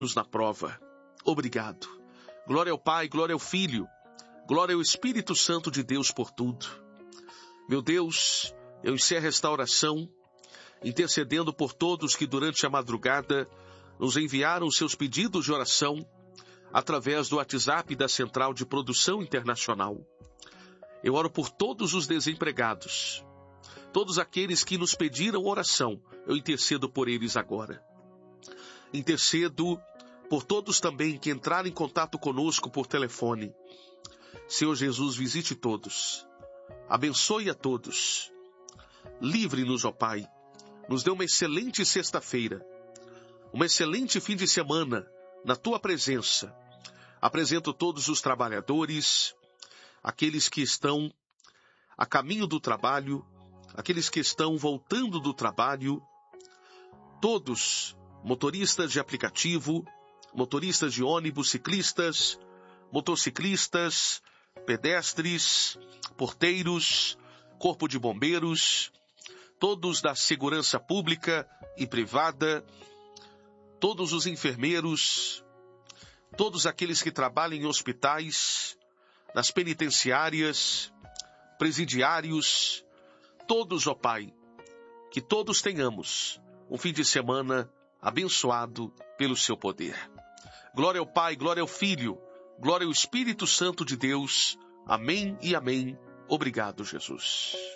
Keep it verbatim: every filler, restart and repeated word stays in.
nos na prova. Obrigado. Glória ao Pai, glória ao Filho, glória ao Espírito Santo de Deus por tudo. Meu Deus, eu encerro esta oração, intercedendo por todos que durante a madrugada nos enviaram seus pedidos de oração através do WhatsApp da Central de Produção Internacional. Eu oro por todos os desempregados, todos aqueles que nos pediram oração, eu intercedo por eles agora. Intercedo por todos também que entraram em contato conosco por telefone. Senhor Jesus, visite todos, abençoe a todos, livre-nos, ó Pai, nos dê uma excelente sexta-feira, um excelente fim de semana na Tua presença. Apresento todos os trabalhadores, aqueles que estão a caminho do trabalho, aqueles que estão voltando do trabalho, todos, motoristas de aplicativo, motoristas de ônibus, ciclistas, motociclistas, pedestres, porteiros, corpo de bombeiros, todos da segurança pública e privada, todos os enfermeiros, todos aqueles que trabalham em hospitais, nas penitenciárias, presidiários, todos, ó Pai, que todos tenhamos um fim de semana abençoado pelo seu poder. Glória ao Pai, glória ao Filho, glória ao Espírito Santo de Deus. Amém e amém. Obrigado, Jesus.